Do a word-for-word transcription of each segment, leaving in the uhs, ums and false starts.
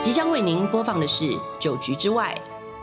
即将为您播放的是《酒局之外》。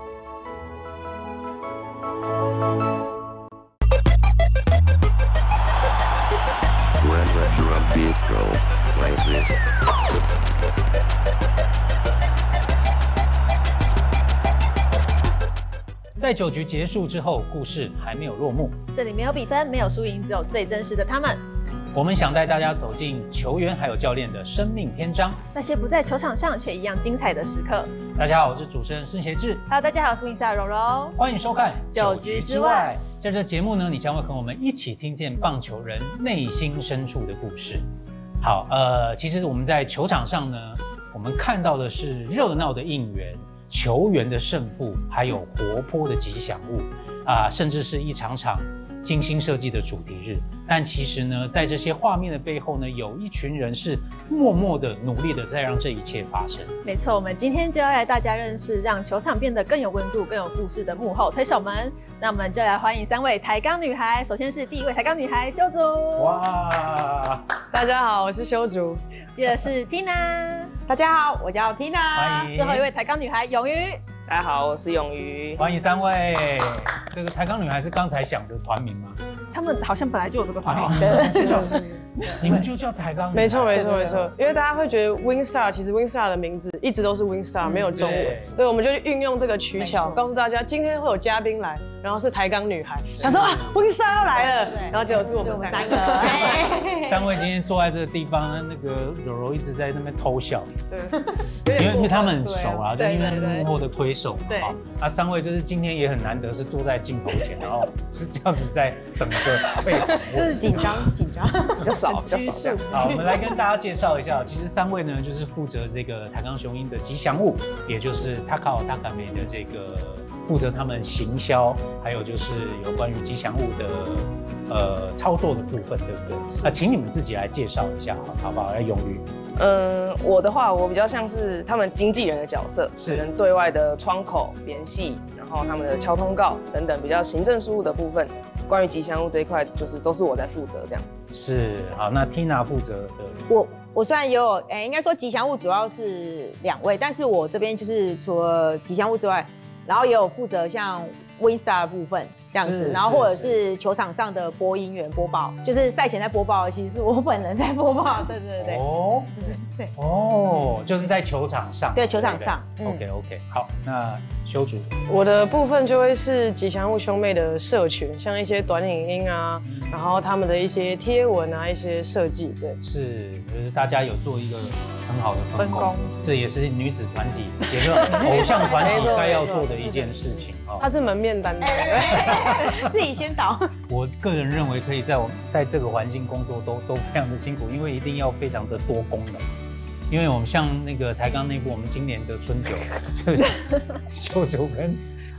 在酒局结束之后，故事还没有落幕。 这里没有比分，没有输赢，只有最真实的他们。 我们想带大家走进球员还有教练的生命篇章， 那些不在球场上却一样精彩的时刻。 大家好，我是主持人孙协志。 Hello， 大家好，我是 Win 蓉蓉。 欢迎收看 《酒局之外》。 在这节目呢，你将会和我们一起听见棒球人内心深处的故事。好，呃，其实我们在球场上呢，我们看到的是热闹的应援。球员的胜负，还有活泼的吉祥物啊，甚至是一场场精心设计的主题日。但其实呢，在这些画面的背后呢，有一群人是默默的、努力的在让这一切发生。 没错，我们今天就要来大家认识让球场变得更有温度、更有故事的幕后推手们。那我们就来欢迎三位台钢女孩。首先是第一位台钢女孩修竹。 哇，大家好，我是修竹。 接着是 Tina。 大家好，我叫 Tina。 欢迎。 最后一位台钢女孩勇于。 大家好，我是勇于。 欢迎三位。这个台钢女孩是刚才想的团名吗？ 他们好像本来就有这个团名。 对，你们就叫台钢女孩。 没错，没错，没错。因为大家会觉得 Winstar 其实 Winstar 的名字一直都是 Winstar， 没有中文，所以我们就运用这个取巧，告诉大家今天会有嘉宾来，然后是台钢女孩。他说啊 ，Winstar 要来了，然后结果是我们三个。 三位今天坐在这个地方，那个柔柔一直在那边偷笑。 对， 因为因为他们很熟啊，就因为幕后的推手嘛。对。啊，三位就是今天也很难得是坐在镜头前，然后是这样子在等着被， 就是紧张紧张， 比较少，比较少。 好，我们来跟大家介绍一下，其实三位呢就是负责这个台钢雄鹰的吉祥物，也就是Takao Takame的这个负责他们行销，还有就是有关于吉祥物的呃操作的部分，对不对？那请你们自己来介绍一下，好不好？来，勇于。 嗯，我的话，我比较像是他们经纪人的角色， 是可能对外的窗口联系，然后他们的敲通告等等比较行政事务的部分。关于吉祥物这一块，就是都是我在负责这样子。 是，好，那 Tina 负责的。 我我虽然也有，哎、欸，应该说吉祥物主要是两位，但是我这边就是除了吉祥物之外，然后也有负责像 Winstar 的部分这样子，然后或者是球场上的播音员播报，就是赛前在播报，其实是我本人在播报。对对对。 哦，对对哦，就是在球场上。 对，球场上。 对对 OK OK， 好，那修竹， 我的部分就会是吉祥物兄妹的社群，像一些短影音啊，嗯、然后他们的一些贴文啊，一些设计，对， 是，就是大家有做一个很好的分工，这也是女子团体，也是偶像团体该要做的一件事情啊。 他是门面担当， 自己先倒。 我个人认为，可以在我在这个环境工作都都非常的辛苦，因为一定要非常的多功能。因为我们像那个台钢内部，我们今年的春酒，就是秀竹跟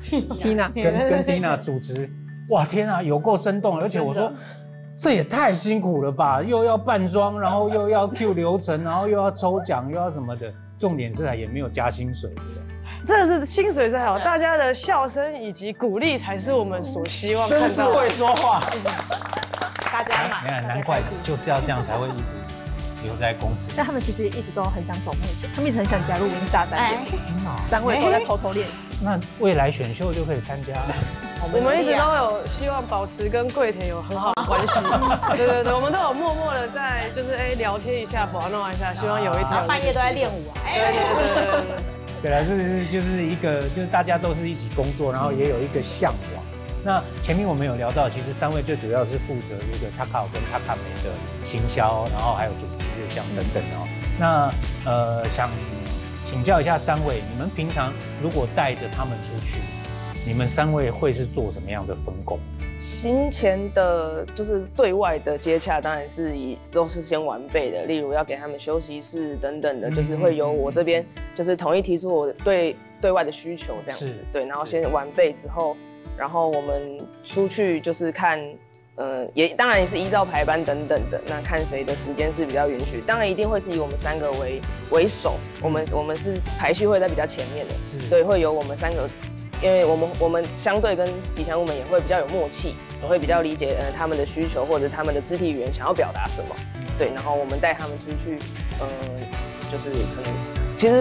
Tina 跟跟 Tina 主持，哇天啊，有够生动，而且我说这也太辛苦了吧，又要扮装，然后又要 Q 流程，然后又要抽奖，又要什么的，重点是也没有加薪水。 这个是薪水才好，大家的笑声以及鼓励才是我们所希望看到的。 真是会说话， 大家嘛， 你看难怪就是要这样才会一直留在公司。 但他们其实一直都很想走幕前，他们一直很想加入 Winstar 三点零，三位都在偷偷练习。 那未来选秀就可以参加。 我们一直都有希望保持跟桂田有很好的关系。对对对，我们都有默默的在就是哎聊天一下，玩弄一下，希望有一天半夜都在练舞啊。 对对对对对。 对啦，这是就是一个，就是大家都是一起工作，然后也有一个向往。那前面我们有聊到，其实三位最主要是负责这个 Takao 跟 Takame 的行销，然后还有主题日这样等等哦。那呃，想请教一下三位，你们平常如果带着他们出去，你们三位会是做什么样的分工？ 行前的，就是对外的接洽，当然是以都是先完备的，例如要给他们休息室等等的，嗯、就是会由我这边就是统一提出我对对外的需求这样子，对，然后先完备之后，然后我们出去就是看，呃，也当然也是依照排班等等的，那看谁的时间是比较允许，当然一定会是以我们三个为为首，我们我们是排序会在比较前面的，对，会由我们三个。因为我们我们相对跟吉祥物们也会比较有默契，也会比较理解呃他们的需求或者他们的肢体语言想要表达什么，对，然后我们带他们出去，嗯、呃，就是可能其实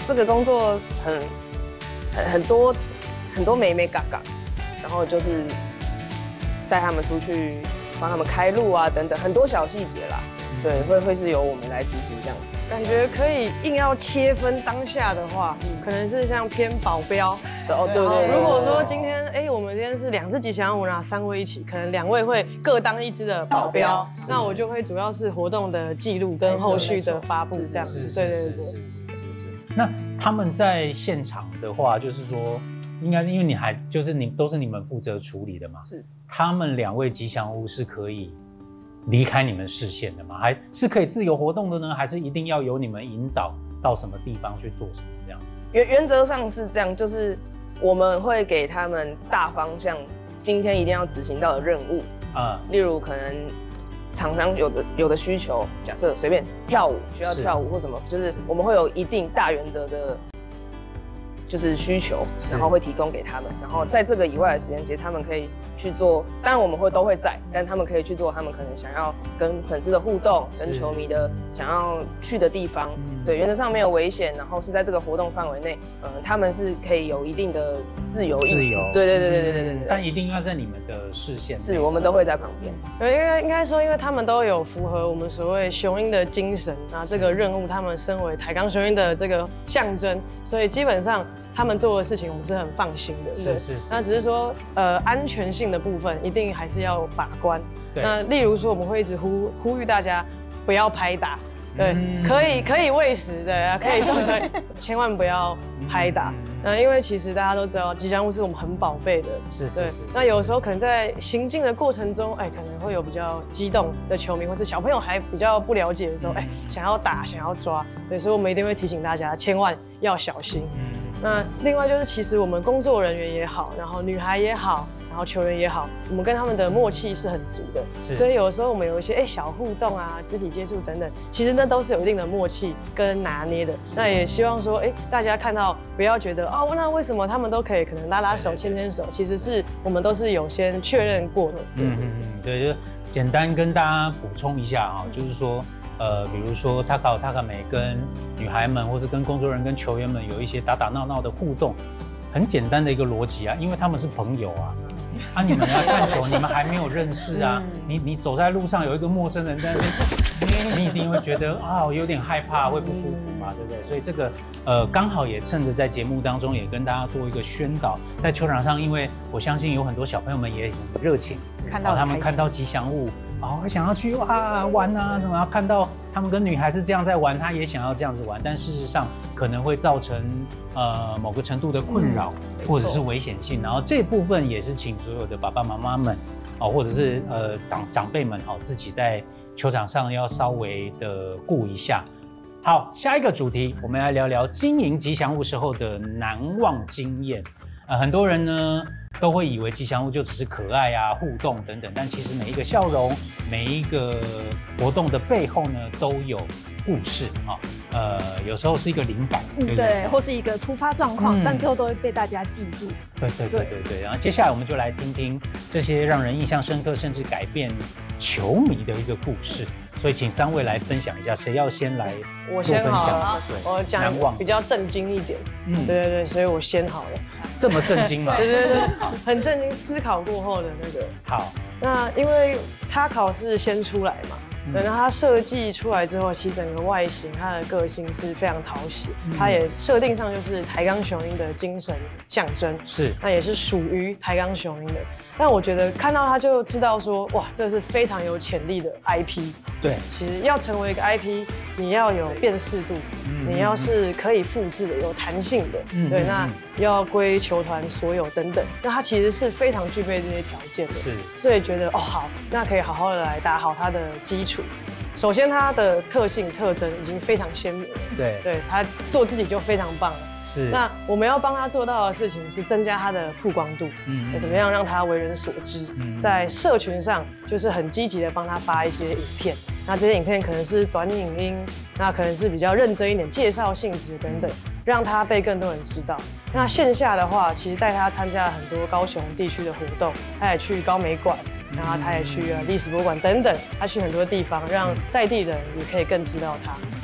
这个工作很很很多很多美美嘎嘎，然后就是带他们出去，帮他们开路啊等等，很多小细节啦。对，会会是由我们来执行这样子。 感觉可以硬要切分当下的话，可能是像偏保镖。 哦，对对对。 如果说今天，哎，我们今天是两只吉祥物，然后三位一起，可能两位会各当一只的保镖，那我就会主要是活动的记录跟后续的发布这样子。对对对。 那他们在现场的话，就是说，应该因为你还就是你都是你们负责处理的嘛，是。他们两位吉祥物是可以离开你们视线的吗？还是可以自由活动的呢？还是一定要由你们引导到什么地方去做什么这样子？ 原原则上是这样，就是我们会给他们大方向，今天一定要执行到的任务啊、嗯，例如可能厂商有的有的需求，假设随便跳舞需要跳舞或什么，就是我们会有一定大原则的。就是需求，然后会提供给他们，然后在这个以外的时间，其实他们可以去做，当然我们会都会在，但他们可以去做他们可能想要跟粉丝的互动，跟球迷的想要去的地方，对，原则上没有危险，然后是在这个活动范围内，嗯、呃，他们是可以有一定的自由意志，自由，对对对对对对对， 但一定要在你们的视线， 是我们都会在旁边， 对，因为应该说，因为他们都有符合我们所谓雄鹰的精神，那这个任务，他们身为台钢雄鹰的这个象征，所以基本上。他们做的事情，我们是很放心的。 是是是。 那只是说，呃，安全性的部分一定还是要把关。那例如说，我们会一直呼呼吁大家不要拍打，对，嗯、可以可以喂食的，可以送小，千万不要拍打。嗯呃，因为其实大家都知道，吉祥物是我们很宝贝的。 是是 是, 是。 那有时候可能在行进的过程中，哎，可能会有比较激动的球迷，或是小朋友还比较不了解的时候，哎，想要打，想要抓，对，所以我们一定会提醒大家，千万要小心。嗯。那另外就是，其实我们工作人员也好，然后女孩也好，然后球员也好，我们跟他们的默契是很足的，所以有时候我们有一些哎小互动啊、肢体接触等等，其实那都是有一定的默契跟拿捏的。那也希望说，哎，大家看到不要觉得哦，那为什么他们都可以可能拉拉手、牵牵手？其实是我们都是有先确认过的。 嗯嗯嗯，对，就简单跟大家补充一下啊，就是说。呃，比如说塔卡塔卡美跟女孩们，或是跟工作人员、跟球员们有一些打打闹闹的互动，很简单的一个逻辑啊，因为他们是朋友啊，啊，你们要看球，你们还没有认识啊，你你走在路上有一个陌生人在那边，你一定会觉得啊有点害怕，会不舒服嘛，对不对？所以这个呃刚好也趁着在节目当中也跟大家做一个宣导，在球场上，因为我相信有很多小朋友们也很热情， 看到他们看到吉祥物。哦，想要去哇玩啊什么？看到他们跟女孩是这样在玩，他也想要这样子玩，但事实上可能会造成呃某个程度的困扰、嗯、或者是危险性。然后这部分也是请所有的爸爸妈妈们哦，或者是呃长长辈们哦，自己在球场上要稍微的顾一下。好，下一个主题，我们来聊聊经营吉祥物时候的难忘经验。呃，很多人呢都会以为吉祥物就只是可爱啊、互动等等，但其实每一个笑容、每一个活动的背后呢，都有故事啊。呃，有时候是一个灵感，对不对？ 对，或是一个突发状况，嗯、但最后都会被大家记住。 对对对对对。然后接下来我们就来听听这些让人印象深刻，甚至改变球迷的一个故事。所以请三位来分享一下，谁要先来做分享？我先好了，我讲比较震惊一点。嗯，对对对，所以我先好了。 这么震惊吗？ 对对对，很震惊。思考过后的那个。 好。 那因为他考是先出来嘛。对，那它设计出来之后，其实整个外形、它的个性是非常讨喜，嗯、它也设定上就是台钢雄鹰的精神象征， 是， 那也是属于台钢雄鹰的。但我觉得看到它就知道说，哇，这是非常有潜力的 I P。 对， 其实要成为一个 I P， 你要有辨识度，嗯、你要是可以复制的、有弹性的，嗯、对，那要归球团所有等等，那它其实是非常具备这些条件的。 是， 所以觉得哦好，那可以好好的来打好它的基础。首先，它的特性特征已经非常鲜明了。 对， 对，它做自己就非常棒了。 是。 那我们要帮他做到的事情是增加他的曝光度，嗯，怎么样让他为人所知？嗯，在社群上就是很积极的帮他发一些影片。那这些影片可能是短影音，那可能是比较认真一点介绍性质等等，让他被更多人知道。那线下的话，其实带他参加了很多高雄地区的活动，他也去高美馆。然后他也去历史博物馆等等，他去很多地方，让在地人也可以更知道他。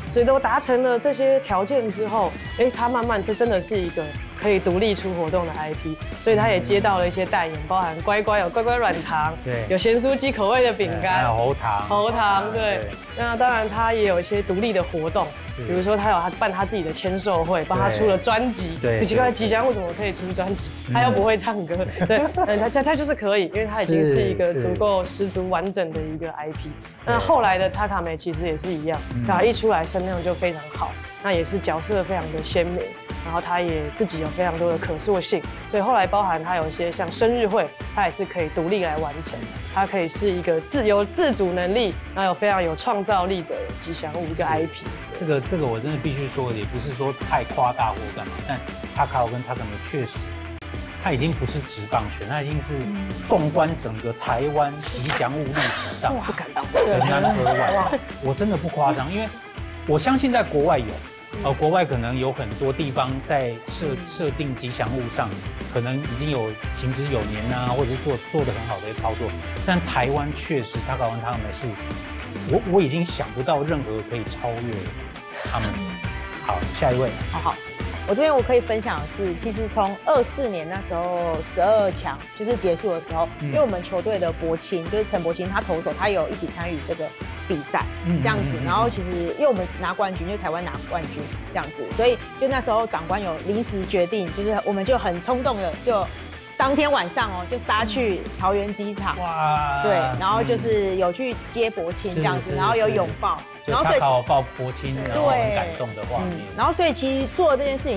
所以都达成了这些条件之后，哎，他慢慢这真的是一个可以独立出活动的 I P， 所以他也接到了一些代言，包含乖乖有乖乖软糖， 对， 有咸酥鸡口味的饼干， 还有喉糖， 喉糖，对。那当然，他也有一些独立的活动，比如说他有他办他自己的签售会，帮他出了专辑。对，奇怪，吉祥物怎么可以出专辑？他又不会唱歌，对，嗯，他他他就是可以，因为他已经是一个足够十足完整的一个 I P。那后来的塔卡梅其实也是一样，他一出来声量就非常好，那也是角色非常的鲜明。然后他也自己有非常多的可塑性，所以后来包含他有一些像生日会，他也是可以独立来完成，他可以是一个自由自主能力，然后有非常有创造力的吉祥物一个 I P。 这个这个我真的必须说，也不是说太夸大或干嘛，但塔卡跟塔卡梅确实，他已经不是职棒圈，他已经是纵观整个台湾吉祥物历史上不敢当的 number one。我真的不夸张，因为我相信在国外有。呃，国外可能有很多地方在设设定吉祥物上，可能已经有行之有年啊，或者是做做得很好的一些操作。但台湾确实，塔卡湾他们是，我我已经想不到任何可以超越他们。好，下一位。 好好，我这边我可以分享的是，其实从二四年那时候十二强就是结束的时候，嗯、因为我们球队的柏青就是陈柏青，他投手他有一起参与这个比赛，这样子。然后其实因为我们拿冠军，就是台湾拿冠军这样子，所以就那时候长官有临时决定，就是我们就很冲动的就。当天晚上哦，就杀去桃园机场，哇，对，然后就是有去接柏青这样子，然后有拥抱， 然后所以抱柏青，然后很感动的画面。 然后所以其实做了这件事情。